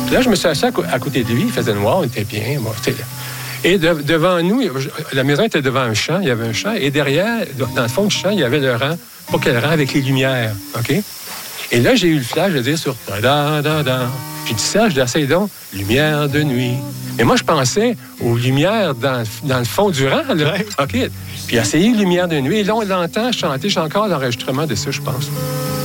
Puis là, je me suis assis à côté de lui, il faisait noir, on était bien. Bon, et devant nous, la maison était devant un champ, il y avait un champ, et derrière, dans le fond du champ, il y avait le rang, pas quel rang, avec les lumières, OK? Et là, j'ai eu le flash de dire sur da-da-da-da. J'ai dit, Serge, essaye donc, lumière de nuit. Mais moi, je pensais aux lumières dans le fond du rang, là. Ouais. OK? Puis essayer lumière de nuit. Et là, on l'entend chanter. J'ai encore l'enregistrement de ça, je pense.